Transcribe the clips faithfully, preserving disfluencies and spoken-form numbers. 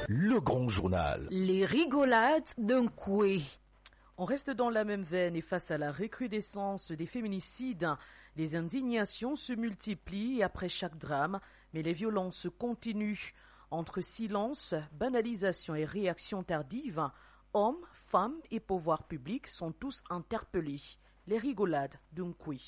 Le grand journal. Les rigolades d'un coué. On reste dans la même veine et face à la recrudescence des féminicides, les indignations se multiplient après chaque drame, mais les violences continuent. Entre silence, banalisation et réaction tardive, hommes, femmes et pouvoirs publics sont tous interpellés. Les rigolades d'un coué.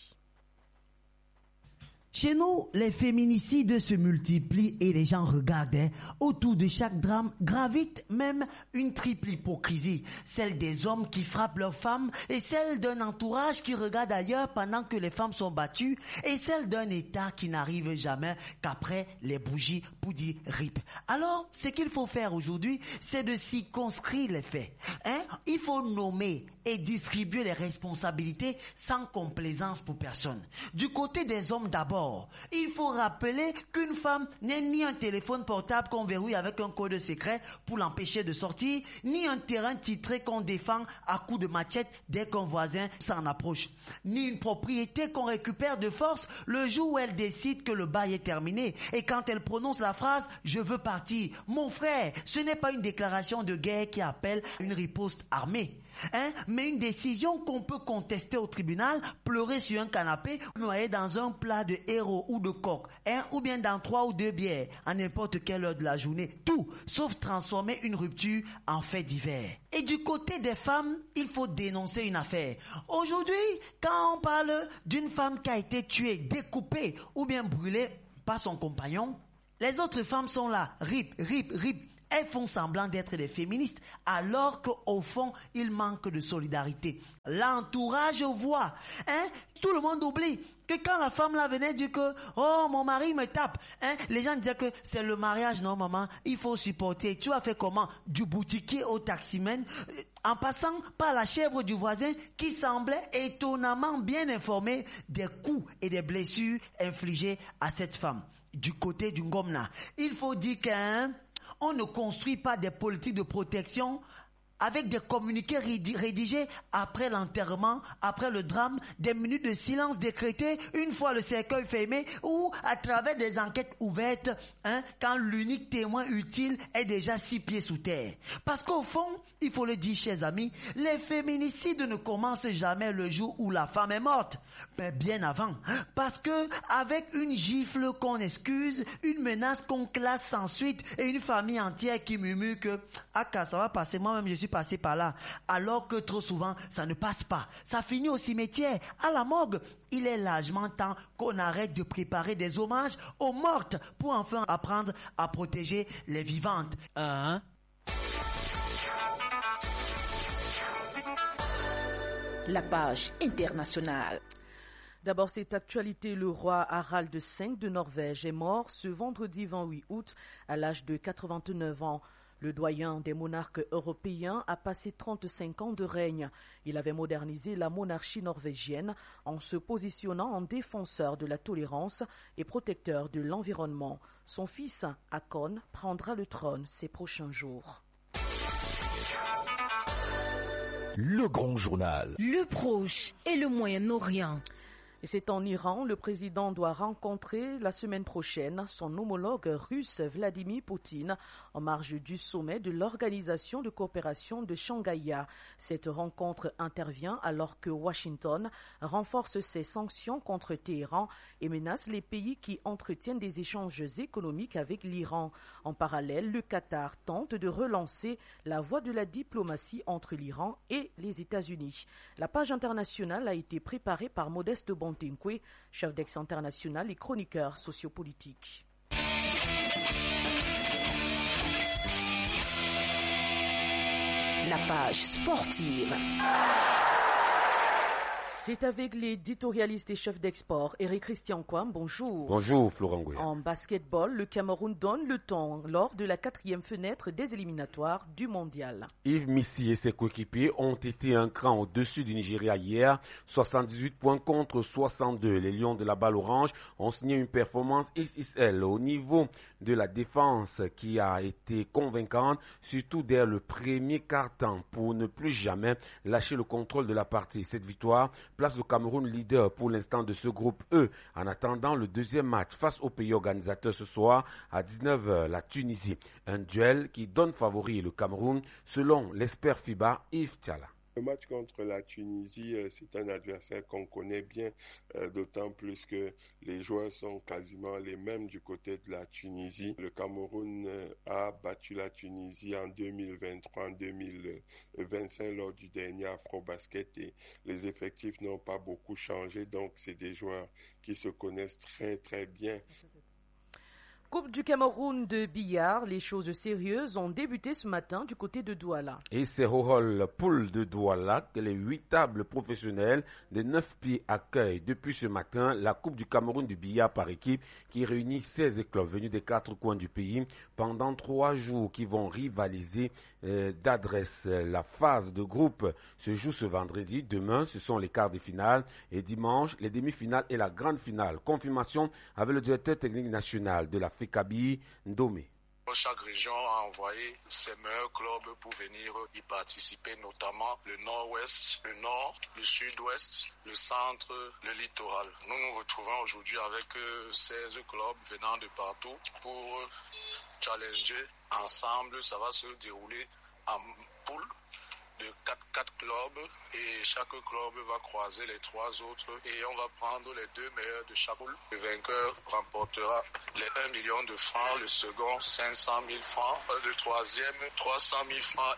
Chez nous, les féminicides se multiplient et les gens regardent. Hein. Autour de chaque drame gravite même une triple hypocrisie. Celle des hommes qui frappent leurs femmes et celle d'un entourage qui regarde ailleurs pendant que les femmes sont battues et celle d'un État qui n'arrive jamais qu'après les bougies pour dire rip. Alors, ce qu'il faut faire aujourd'hui, c'est de circonscrire les faits. Hein. Il faut nommer et distribuer les responsabilités sans complaisance pour personne. Du côté des hommes d'abord, il faut rappeler qu'une femme n'est ni un téléphone portable qu'on verrouille avec un code secret pour l'empêcher de sortir, ni un terrain titré qu'on défend à coups de machette dès qu'un voisin s'en approche, ni une propriété qu'on récupère de force le jour où elle décide que le bail est terminé. Et quand elle prononce la phrase « je veux partir », mon frère, ce n'est pas une déclaration de guerre qui appelle une riposte armée. Hein, mais une décision qu'on peut contester au tribunal, pleurer sur un canapé, noyer dans un plat de héros ou de coq, hein, ou bien dans trois ou deux bières, à n'importe quelle heure de la journée. Tout, sauf transformer une rupture en fait divers. Et du côté des femmes, il faut dénoncer une affaire. Aujourd'hui, quand on parle d'une femme qui a été tuée, découpée ou bien brûlée par son compagnon, les autres femmes sont là, rip, rip, rip. Elles font semblant d'être des féministes alors qu'au fond, il manque de solidarité. L'entourage voit. Hein? Tout le monde oublie que quand la femme là venait dire que « Oh, mon mari me tape hein? », les gens disaient que c'est le mariage. Non, maman, il faut supporter. Tu as fait comment? Du boutiquier au taximène, en passant par la chèvre du voisin qui semblait étonnamment bien informée des coups et des blessures infligées à cette femme. Du côté du Ngomna, il faut dire qu'un... on ne construit pas des politiques de protection avec des communiqués rédigés après l'enterrement, après le drame, des minutes de silence décrétées une fois le cercueil fermé ou à travers des enquêtes ouvertes hein, quand l'unique témoin utile est déjà six pieds sous terre. Parce qu'au fond, il faut le dire, chers amis, les féminicides ne commencent jamais le jour où la femme est morte, mais bien avant. Parce que avec une gifle qu'on excuse, une menace qu'on classe sans suite et une famille entière qui murmure que « Ah, ça va passer, moi-même je suis passé par là », alors que trop souvent, ça ne passe pas. Ça finit au cimetière, à la morgue. Il est largement temps qu'on arrête de préparer des hommages aux mortes pour enfin apprendre à protéger les vivantes. Hein? La page internationale. D'abord, cette actualité, le roi Harald cinq de Norvège est mort ce vendredi vingt-huit août à l'âge de quatre-vingt-neuf ans. Le doyen des monarques européens a passé trente-cinq ans de règne. Il avait modernisé la monarchie norvégienne en se positionnant en défenseur de la tolérance et protecteur de l'environnement. Son fils, Haakon, prendra le trône ces prochains jours. Le grand journal. Le Proche et le Moyen-Orient. Et c'est en Iran, le président doit rencontrer la semaine prochaine son homologue russe Vladimir Poutine en marge du sommet de l'Organisation de coopération de Shanghai. Cette rencontre intervient alors que Washington renforce ses sanctions contre Téhéran et menace les pays qui entretiennent des échanges économiques avec l'Iran. En parallèle, le Qatar tente de relancer la voie de la diplomatie entre l'Iran et les États-Unis. La page internationale a été préparée par Modeste Bon Tinque, chef d'ex international et chroniqueur sociopolitique. La page sportive. C'est avec l'éditorialiste et chef d'export, Eric Christian Kwam. Bonjour. Bonjour, Florent Gouya. En basketball, le Cameroun donne le temps lors de la quatrième fenêtre des éliminatoires du mondial. Yves Missi et ses coéquipiers ont été un cran au-dessus du Nigeria hier, soixante-dix-huit points contre soixante-deux. Les Lions de la Balle Orange ont signé une performance X X L au niveau de la défense qui a été convaincante, surtout dès le premier quart-temps, pour ne plus jamais lâcher le contrôle de la partie. Cette victoire place le Cameroun leader pour l'instant de ce groupe E, en attendant le deuxième match face au pays organisateur ce soir à dix-neuf heures, la Tunisie. Un duel qui donne favori le Cameroun selon l'expert FIBA Yves Tiala. Le match contre la Tunisie, c'est un adversaire qu'on connaît bien, d'autant plus que les joueurs sont quasiment les mêmes du côté de la Tunisie. Le Cameroun a battu la Tunisie en deux mille vingt-trois, en deux mille vingt-cinq lors du dernier Afro-Basket et les effectifs n'ont pas beaucoup changé, donc c'est des joueurs qui se connaissent très très bien. Coupe du Cameroun de billard, les choses sérieuses ont débuté ce matin du côté de Douala. Et c'est au hall pool de Douala que les huit tables professionnelles de neuf pieds accueillent depuis ce matin la Coupe du Cameroun de billard par équipe qui réunit seize clubs venus des quatre coins du pays pendant trois jours qui vont rivaliser euh, d'adresse. La phase de groupe se joue ce vendredi. Demain, ce sont les quarts de finale et dimanche, les demi-finales et la grande finale. Confirmation avec le directeur technique national de la Fekabi Ndomé. Chaque région a envoyé ses meilleurs clubs pour venir y participer, notamment le nord-ouest, le nord, le sud-ouest, le centre, le littoral. Nous nous retrouvons aujourd'hui avec seize clubs venant de partout pour challenger ensemble. Ça va se dérouler en poule de quatre, quatre clubs et chaque club va croiser les trois autres et on va prendre les deux meilleurs de chaque poule. Le vainqueur remportera les un million de francs, le second cinq cent mille francs, le troisième trois cent mille francs.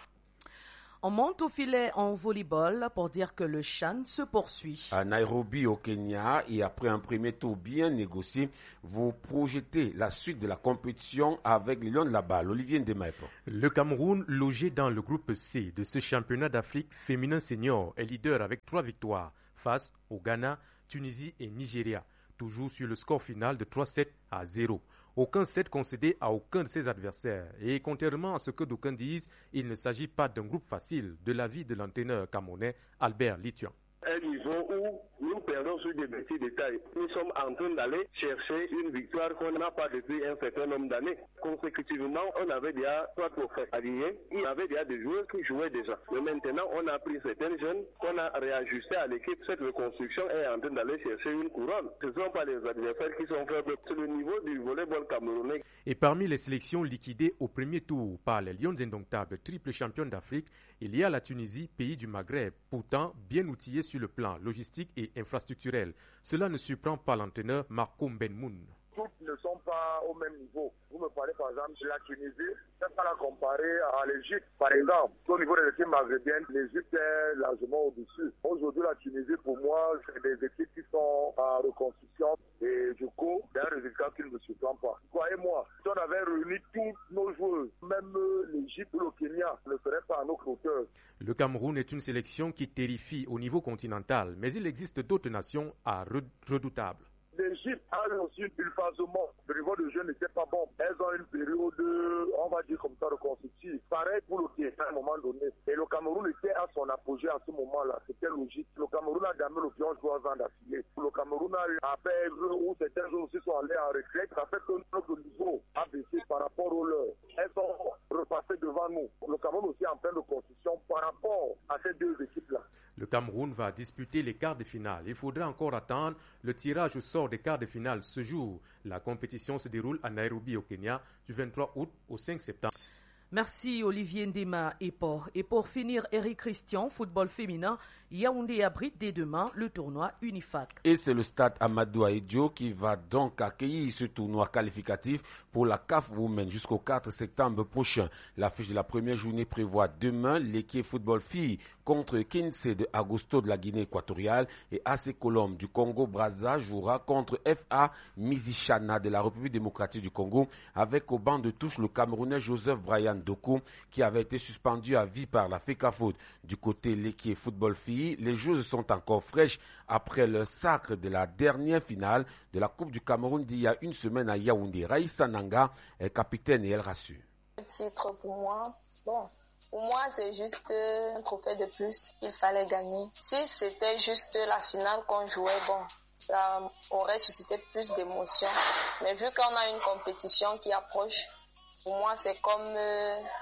On monte au filet en volleyball pour dire que le CHAN se poursuit. À Nairobi, au Kenya, et après un premier tour bien négocié, vous projetez la suite de la compétition avec les Lions de la Balle. Olivier Ndemaepo. Le Cameroun, logé dans le groupe C de ce championnat d'Afrique féminin senior, est leader avec trois victoires face au Ghana, Tunisie et Nigeria, toujours sur le score final de trois sept à zéro. Aucun set concédé à aucun de ses adversaires. Et contrairement à ce que d'aucuns disent, il ne s'agit pas d'un groupe facile, de l'avis de l'entraîneur camerounais Albert Lituan. Un niveau où nous perdons sur des petits détails. Nous sommes en train d'aller chercher une victoire qu'on n'a pas depuis un certain nombre d'années. Consécutivement, on avait déjà trois trophées alignés. Il y avait déjà des joueurs qui jouaient déjà. Mais maintenant, on a pris certains jeunes qu'on a réajustés à l'équipe. Cette reconstruction est en train d'aller chercher une couronne. Ce ne sont pas les adversaires qui sont faibles. C'est le niveau du volleyball camerounais. Et parmi les sélections liquidées au premier tour par les Lions indomptables, triple championne d'Afrique, il y a la Tunisie, pays du Maghreb, pourtant bien outillé sur le plan logistique et infrastructurel. Cela ne surprend pas l'entraîneur Marco Benmoun. Toutes ne sont pas au même niveau. Vous me parlez par exemple de la Tunisie, je ne peux pas la comparer à l'Égypte. Par exemple, au niveau des équipes maghrébiennes, l'Égypte est largement au-dessus. Aujourd'hui, la Tunisie, pour moi, c'est des équipes qui sont en reconstruction et du coup, c'est un résultat qui ne me surprend pas. Croyez-moi, si on avait réuni tous nos joueurs, même l'Égypte ou le Kenya ne serait pas à notre hauteur. Le Cameroun est une sélection qui terrifie au niveau continental, mais il existe d'autres nations à redoutables. L'Égypte a eu aussi une phasement. Le niveau de jeu n'était pas bon. Elles ont une période, on va dire comme ça, reconstructive. Pareil pour le Kenya à un moment donné. Et le Cameroun était à son apogée à ce moment-là. C'était logique. Le Cameroun a gagné le pion trois ans d'affilée. Le Cameroun a eu à perdre où certains joueurs aussi sont allés en retraite. Ça fait que notre niveau a baissé par rapport aux leurs. Elles sont repassées devant nous. Le Cameroun aussi est en pleine reconstruction par rapport à ces deux équipes-là. Le Cameroun va disputer les quarts de finale. Il faudra encore attendre le tirage au sort des quarts de finale ce jour. La compétition se déroule à Nairobi au Kenya du vingt-trois août au cinq septembre. Merci Olivier Ndema et pour, et pour finir, Eric Christian, football féminin, Yaoundé abrite dès demain le tournoi Unifac. Et c'est le stade Amadou Ahidjo qui va donc accueillir ce tournoi qualificatif pour la C A F Women jusqu'au quatre septembre prochain. L'affiche de la première journée prévoit demain l'équipe football filles contre Kinsey de Agosto de la Guinée équatoriale et A C Colombe du Congo-Brazza jouera contre F A Mizichana de la République démocratique du Congo avec au banc de touche le Camerounais Joseph Brian Doku qui avait été suspendu à vie par la FECAFOOT. Du côté l'équipe football filles, les joueuses sont encore fraîches après le sacre de la dernière finale de la Coupe du Cameroun d'il y a une semaine à Yaoundé. Raïssa Nanga est capitaine et elle rassure. Le titre pour moi, bon, pour moi c'est juste un trophée de plus qu'il fallait gagner. Si c'était juste la finale qu'on jouait, bon, ça aurait suscité plus d'émotions. Mais vu qu'on a une compétition qui approche, pour moi c'est comme euh,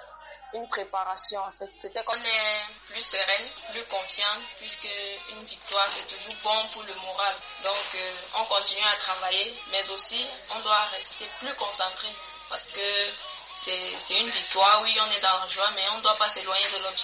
une préparation en fait. C'était qu'on est plus sereine, plus confiante, puisque une victoire c'est toujours bon pour le moral. Donc euh, on continue à travailler, mais aussi on doit rester plus concentré parce que c'est, c'est une victoire, oui on est dans la joie, mais on ne doit pas s'éloigner de l'objectif.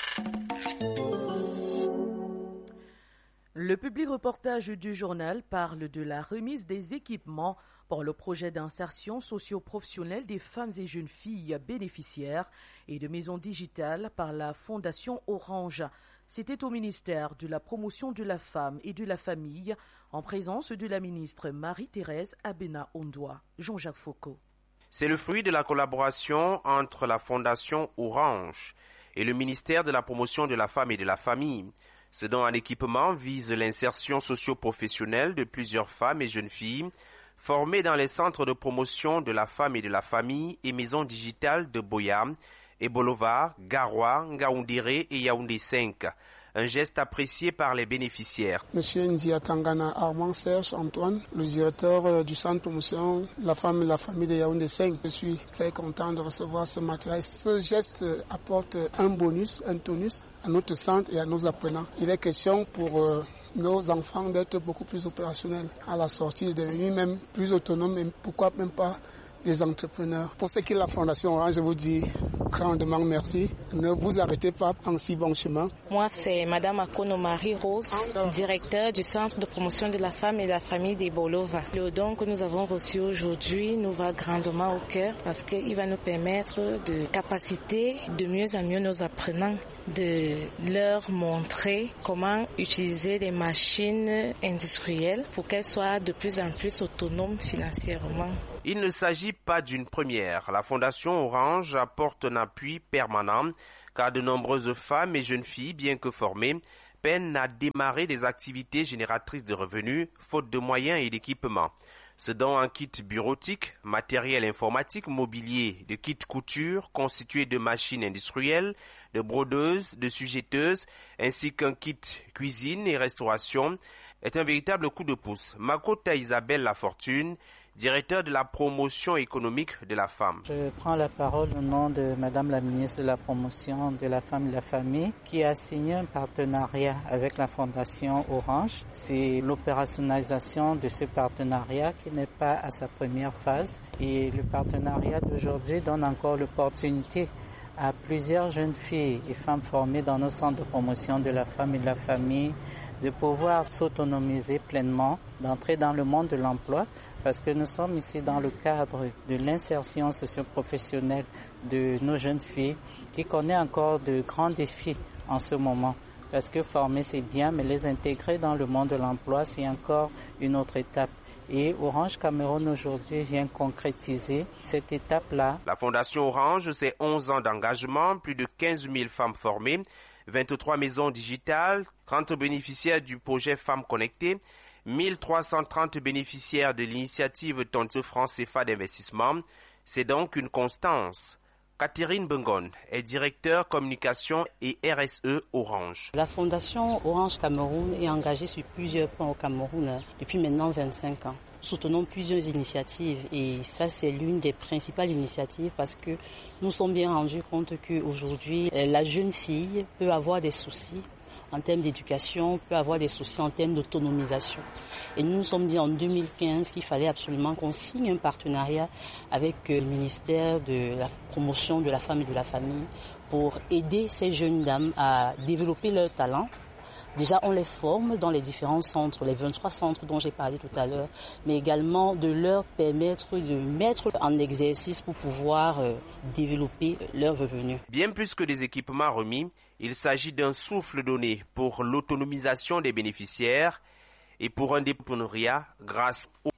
Le public reportage du journal parle de la remise des équipements pour le projet d'insertion socio-professionnelle des femmes et jeunes filles bénéficiaires et de maisons digitales par la Fondation Orange. C'était au ministère de la Promotion de la Femme et de la Famille, en présence de la ministre Marie-Thérèse Abena-Ondoa. Jean-Jacques Foucault. C'est le fruit de la collaboration entre la Fondation Orange et le ministère de la Promotion de la Femme et de la Famille. Ce don en équipement vise l'insertion socio-professionnelle de plusieurs femmes et jeunes filles formées dans les centres de promotion de la femme et de la famille et maisons digitales de Boya, Ebolovar, Garoua, Ngaoundéré et Yaoundé cinq. Un geste apprécié par les bénéficiaires. Monsieur Ndia Tangana Armand Serge Antoine, le directeur du centre de promotion de la femme et de la famille de Yaoundé cinq. Je suis très content de recevoir ce matériel. Ce geste apporte un bonus, un tonus à notre centre et à nos apprenants. Il est question pour euh, nos enfants d'être beaucoup plus opérationnels à la sortie, de devenir même plus autonomes et pourquoi même pas des entrepreneurs. Pour ce qui est de la Fondation Orange, je vous dis grandement merci. Ne vous arrêtez pas en si bon chemin. Moi, c'est Madame Akono Marie-Rose, directeur du Centre de promotion de la femme et de la famille des Bolova. Le don que nous avons reçu aujourd'hui nous va grandement au cœur parce qu'il va nous permettre de capaciter de mieux en mieux nos apprenants, de leur montrer comment utiliser les machines industrielles pour qu'elles soient de plus en plus autonomes financièrement. Il ne s'agit pas d'une première. La Fondation Orange apporte un appui permanent car de nombreuses femmes et jeunes filles, bien que formées, peinent à démarrer des activités génératrices de revenus, faute de moyens et d'équipements. Ce don en kit bureautique, matériel informatique, mobilier, de kits couture constitué de machines industrielles, de brodeuses, de sujetteuses, ainsi qu'un kit cuisine et restauration, est un véritable coup de pouce. Makota Isabelle Lafortune, directeur de la promotion économique de la femme. Je prends la parole au nom de Madame la ministre de la Promotion de la Femme et de la Famille qui a signé un partenariat avec la Fondation Orange. C'est l'opérationnalisation de ce partenariat qui n'est pas à sa première phase et le partenariat d'aujourd'hui donne encore l'opportunité à plusieurs jeunes filles et femmes formées dans nos centres de promotion de la femme et de la famille de pouvoir s'autonomiser pleinement, d'entrer dans le monde de l'emploi, parce que nous sommes ici dans le cadre de l'insertion socio-professionnelle de nos jeunes filles qui connaît encore de grands défis en ce moment. Parce que former c'est bien, mais les intégrer dans le monde de l'emploi c'est encore une autre étape. Et Orange Cameroun aujourd'hui vient concrétiser cette étape-là. La Fondation Orange, c'est onze ans d'engagement, plus de quinze mille femmes formées, vingt-trois maisons digitales, trente bénéficiaires du projet Femmes Connectées, mille trois cent trente bénéficiaires de l'initiative Tonte francs C F A d'investissement. C'est donc une constance. Catherine Bengon est directeur communication et R S E Orange. La Fondation Orange Cameroun est engagée sur plusieurs points au Cameroun depuis maintenant vingt-cinq ans. Soutenons plusieurs initiatives et ça c'est l'une des principales initiatives parce que nous sommes bien rendus compte qu'aujourd'hui la jeune fille peut avoir des soucis en termes d'éducation, peut avoir des soucis en termes d'autonomisation. Et nous nous sommes dit en deux mille quinze qu'il fallait absolument qu'on signe un partenariat avec le ministère de la Promotion de la Femme et de la Famille pour aider ces jeunes dames à développer leur talent. Déjà, on les forme dans les différents centres, les vingt-trois centres dont j'ai parlé tout à l'heure, mais également de leur permettre de mettre en exercice pour pouvoir euh, développer leurs revenus. Bien plus que des équipements remis, il s'agit d'un souffle donné pour l'autonomisation des bénéficiaires et pour un déploiement grâce au